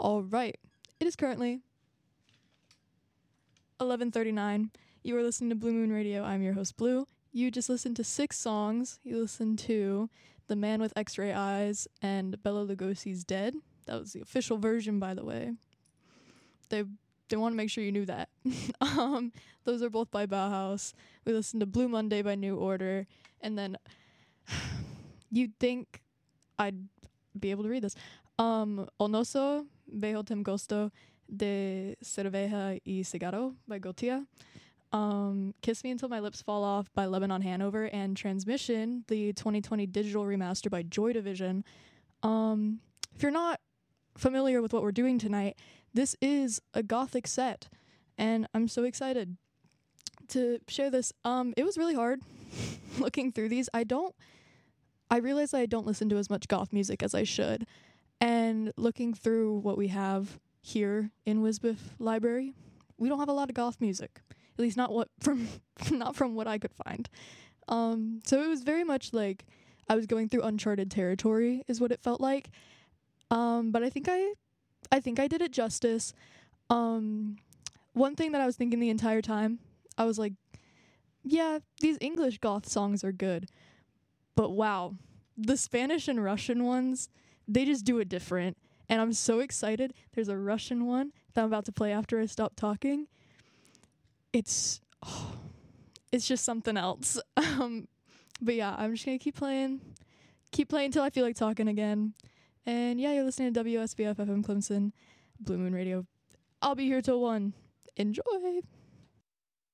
All right. It is currently 11:39. You are listening to Blue Moon Radio. I'm your host, Blue. You just listened to 6 songs. You listened to The Man with X-Ray Eyes and Bela Lugosi's Dead. That was the official version, by the way. They want to make sure you knew that. Those are both by Bauhaus. We listened to Blue Monday by New Order. And then you'd think I'd be able to read this. Onoso Veo Tem Gusto de Cerveja y Cigarro by Gotia. Kiss Me Until My Lips Fall Off by Lebanon Hanover, and Transmission, the 2020 digital remaster by Joy Division. If you're not familiar with what we're doing tonight, this is a gothic set, and I'm so excited to share this. It was really hard looking through these. I realized I don't listen to as much goth music as I should, and looking through what we have here in Wisbiff Library, we don't have a lot of goth music. At least not from what I could find. So it was very much like I was going through uncharted territory, is what it felt like. But I think I did it justice. One thing that I was thinking the entire time, I was like, yeah, these English goth songs are good, but wow, the Spanish and Russian ones, they just do it different. And I'm so excited. There's a Russian one that I'm about to play after I stop talking. It's just something else. But yeah, I'm just gonna keep playing until I feel like talking again. And yeah, you're listening to WSBF FM Clemson, Blue Moon Radio. I'll be here till 1. Enjoy.